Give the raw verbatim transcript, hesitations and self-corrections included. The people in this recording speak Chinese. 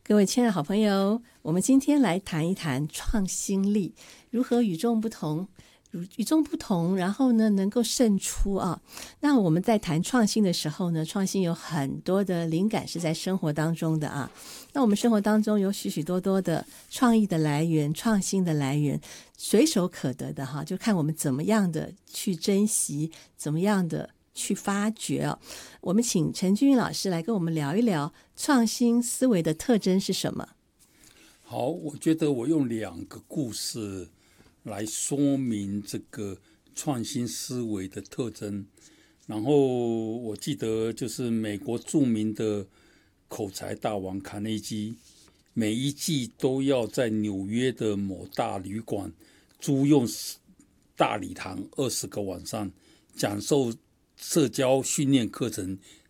各位亲爱的好朋友，我们今天来谈一谈创新力如何与众不同，与众不同，然后呢能够胜出啊。那我们在谈创新的时候呢，创新有很多的灵感是在生活当中的啊。那我们生活当中有许许多多的创意的来源，创新的来源，随手可得的哈，就看我们怎么样的去珍惜，怎么样的去发掘哦。我们请陈君云老师来跟我们聊一聊创新思维的特征是什么。 好，我觉得我用两个故事来说明这个创新思维的特征。然后我记得就是美国著名的口才大王卡内基，每一季都要在纽约的某大旅馆租用大礼堂二十个晚上，讲授社交训练课程